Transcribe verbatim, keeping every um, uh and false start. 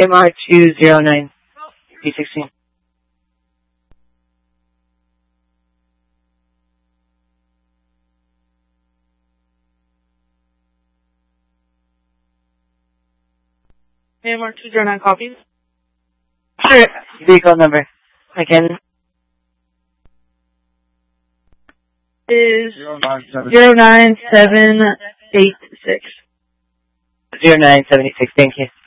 M R two zero nine B sixteen. M R two zero nine copies. Sure. Vehicle number. Again. Is zero nine seven eight six. Zero nine seven eight six. Thank you.